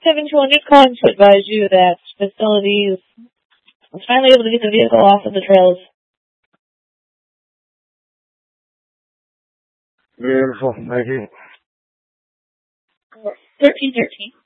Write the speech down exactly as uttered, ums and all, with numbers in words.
seven two hundred calling to advise you that facilities was finally able to get the vehicle off of the trails. Beautiful. Thank you. thirteen thirteen.